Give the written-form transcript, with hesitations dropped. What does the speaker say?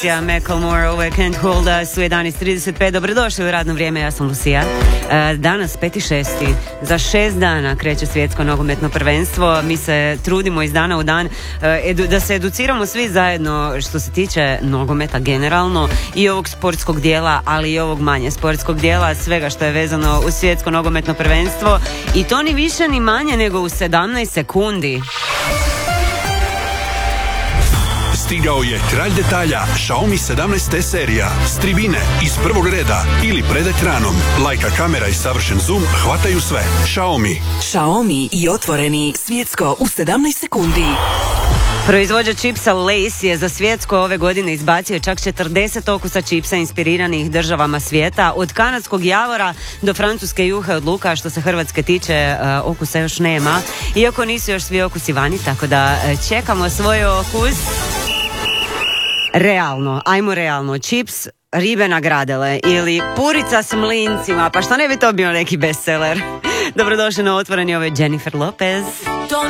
Macklemore, ovo je Can't Hold Us u 11.35. Dobrodošli u radno vrijeme, ja sam Lucija. Danas 5.6. Za 6 dana kreće svjetsko nogometno prvenstvo. Mi se trudimo iz dana u dan da se educiramo svi zajedno što se tiče nogometa generalno i ovog sportskog dijela, ali i ovog manje sportskog dijela, svega što je vezano uz svjetsko nogometno prvenstvo. I to ni više ni manje nego u 17 sekundi. Stigao je kralj detalja, Xiaomi 17T serija, s tribine, iz prvog reda ili pred ekranom. Lajka kamera i savršen zoom hvataju sve. Xiaomi i otvoreni svjetsko u 17 sekundi. Proizvođač čipsa Lay's je za svjetsko ove godine izbacio čak 40 okusa čipsa inspiriranih državama svijeta, od kanadskog javora do francuske juhe od luka. Što se Hrvatske tiče, okusa još nema, iako nisu još svi okusi vani, tako da čekamo svoj okus. Ajmo realno, čips ribe nagradele ili purica s mlincima, pa što ne bi to bio neki bestseller? Dobrodošli na otvoreni, ovo je Jennifer Lopez.